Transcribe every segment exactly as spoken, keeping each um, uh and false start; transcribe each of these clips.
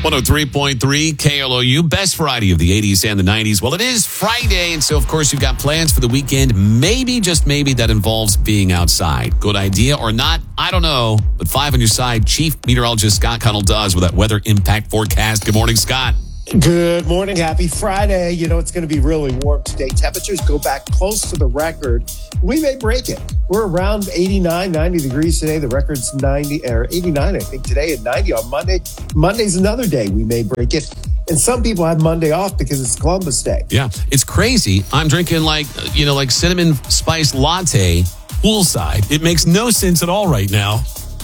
one oh three point three K L O U, best variety of the eighties and the nineties. Well, it is Friday, and so, of course, you've got plans for the weekend. Maybe, just maybe, that involves being outside. Good idea or not? I don't know. But five on your side, Chief Meteorologist Scott Connell does with that weather impact forecast. Good morning, Scott. Good morning. Happy Friday. You know, it's going to be really warm today. Temperatures go back close to the record. We may break it. We're around eighty-nine, ninety degrees today. The record's ninety or eighty-nine, I think, today, and ninety on Monday. Monday's another day we may break it. And some people have Monday off because it's Columbus Day. Yeah, it's crazy. I'm drinking like, you know, like cinnamon spice latte poolside. It makes no sense at all right now.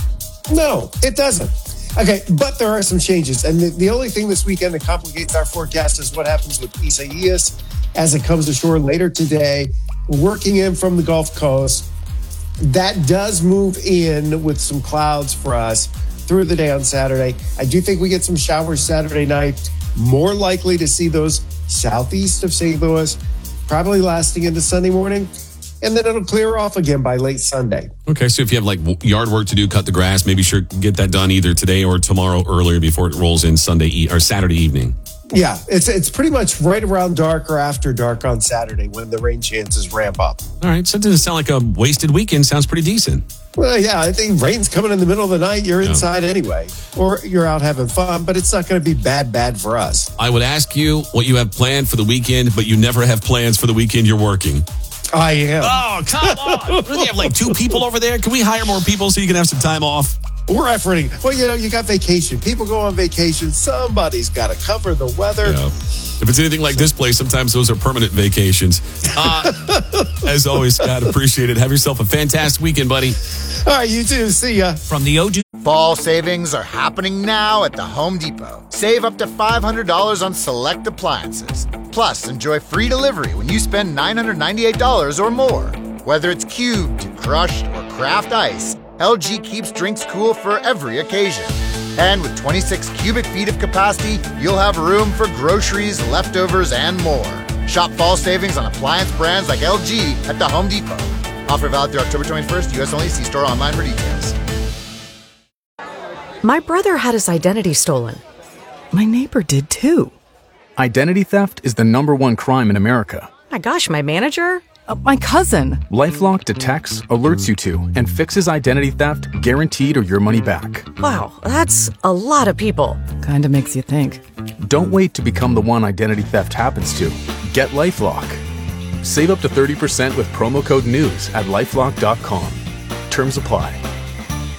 No, it doesn't. Okay, but there are some changes. And the, the only thing this weekend that complicates our forecast is what happens with Isaias as it comes ashore later today, working in from the Gulf Coast. That does move in with some clouds for us through the day on Saturday. I do think we get some showers Saturday night. More likely to see those southeast of Saint Louis, probably lasting into Sunday morning. And then it'll clear off again by late Sunday. Okay, so if you have like yard work to do, cut the grass, maybe sure get that done either today or tomorrow earlier before it rolls in Sunday e- or Saturday evening. Yeah, it's it's pretty much right around dark or after dark on Saturday when the rain chances ramp up. All right, so it doesn't sound like a wasted weekend. Sounds pretty decent. Well, yeah, I think rain's coming in the middle of the night. You're inside yeah. anyway, or you're out having fun, but it's not going to be bad, bad for us. I would ask you what you have planned for the weekend, but you never have plans for the weekend you're working. I am. Oh, come on. Do you have like two people over there? Can we hire more people so you can have some time off? We're efforting. Well, you know, you got vacation. People go on vacation. Somebody's got to cover the weather. Yeah. If it's anything like this place, sometimes those are permanent vacations. Uh, as always, Scott, appreciate it. Have yourself a fantastic weekend, buddy. All right, you too. See ya. From the O G. Fall savings are happening now at the Home Depot. Save up to five hundred dollars on select appliances. Plus, enjoy free delivery when you spend nine hundred ninety-eight dollars or more. Whether it's cubed, crushed, or craft ice, L G keeps drinks cool for every occasion. And with twenty-six cubic feet of capacity, you'll have room for groceries, leftovers, and more. Shop fall savings on appliance brands like L G at the Home Depot. Offer valid through October twenty-first, U S only. See store online for details. My brother had his identity stolen. My neighbor did too. Identity theft is the number one crime in America. My gosh, my manager? Uh, my cousin. LifeLock detects, alerts you to, and fixes identity theft guaranteed or your money back. Wow, that's a lot of people. Kinda makes you think. Don't wait to become the one identity theft happens to. Get LifeLock. Save up to thirty percent with promo code NEWS at LifeLock dot com. Terms apply.